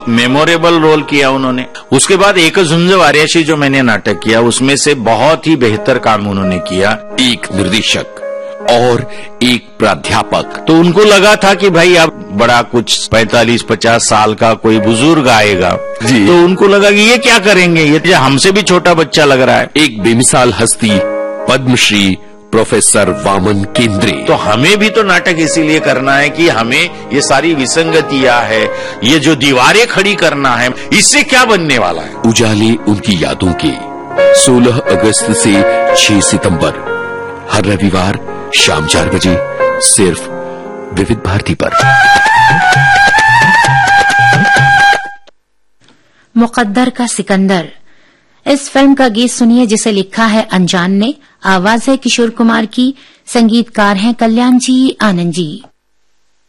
Memorable role किया उन्होंने। उसके बाद एक झुंज वार्याशी जो मैंने नाटक किया, उसमें से बहुत ही बेहतर काम उन्होंने किया। एक निर्देशक और एक प्राध्यापक, तो उनको लगा था कि भाई अब बड़ा कुछ 45-50 साल का कोई बुजुर्ग आएगा जी। तो उनको लगा कि ये क्या करेंगे, ये हमसे भी छोटा बच्चा लग रहा है। एक बेमिसाल हस्ती पद्मश्री प्रोफेसर वामन केंद्रे। तो हमें भी तो नाटक इसीलिए करना है कि हमें ये सारी विसंगतियां है, ये जो दीवारें खड़ी करना है, इससे क्या बनने वाला है। उजाले उनकी यादों के 16 अगस्त से 6 सितंबर हर रविवार शाम 4 बजे सिर्फ विविध भारती पर। मुकद्दर का सिकंदर, इस फिल्म का गीत सुनिए जिसे लिखा है अनजान ने। आवाज है किशोर कुमार की, संगीतकार हैं कल्याण जी आनंद जी।